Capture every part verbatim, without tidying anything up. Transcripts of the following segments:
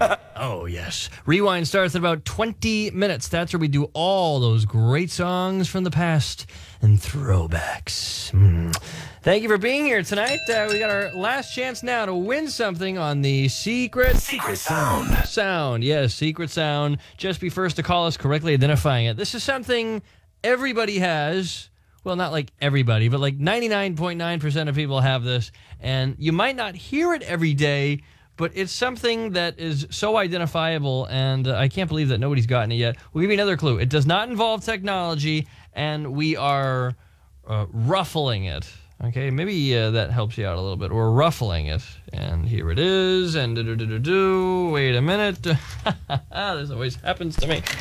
Oh, yes. Rewind starts in about twenty minutes. That's where we do all those great songs from the past and throwbacks. Mm. Thank you for being here tonight. Uh, we got our last chance now to win something on the Secret... Secret Sound. Sound, yes, Secret Sound. Just be first to call us, correctly identifying it. This is something everybody has. Well, not like everybody, but like ninety-nine point nine percent of people have this. And you might not hear it every day, but it's something that is so identifiable, and uh, I can't believe that nobody's gotten it yet. We'll give you another clue. It does not involve technology, and we are uh, ruffling it. Okay, maybe uh, that helps you out a little bit. We're ruffling it, and here it is, and do-do-do-do-do. Wait a minute. This always happens to me.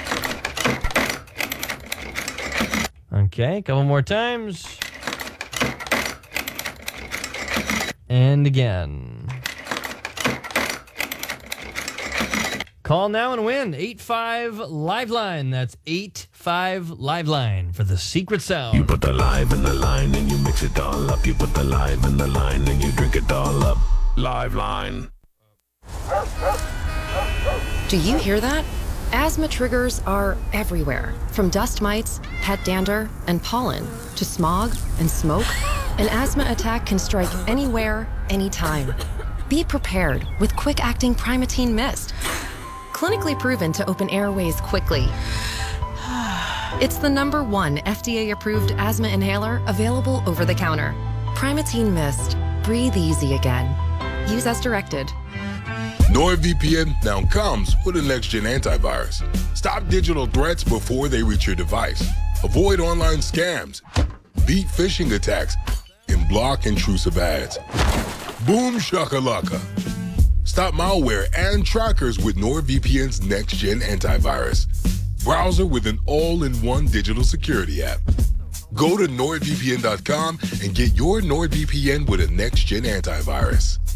Okay, a couple more times. And again. Call now and win. eight five Liveline. That's eight five Liveline for the Secret Sound. You put the live in the line and you mix it all up. You put the live in the line and you drink it all up. Liveline. Do you hear that? Asthma triggers are everywhere, from dust mites, pet dander, and pollen, to smog and smoke. An asthma attack can strike anywhere, anytime. Be prepared with quick-acting Primatene Mist. Clinically proven to open airways quickly. It's the number one F D A-approved asthma inhaler available over the counter. Primatene Mist. Breathe easy again. Use as directed. NordVPN now comes with a next-gen antivirus. Stop digital threats before they reach your device. Avoid online scams. Beat phishing attacks. And block intrusive ads. Boom shakalaka. Stop malware and trackers with NordVPN's next-gen antivirus. Browser with an all-in-one digital security app. Go to nord V P N dot com and get your NordVPN with a next-gen antivirus.